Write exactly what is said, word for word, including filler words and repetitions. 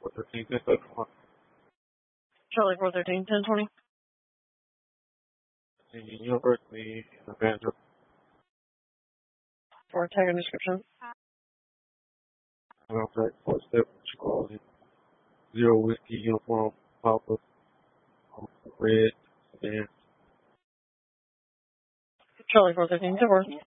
four thirteen, ten twenty. Charlie four thirteen, ten twenty. University in Evangel. For tag and description. Contact four seven quality. Zero whiskey uniform Papa. Red and Charlie four thirteen, ten four.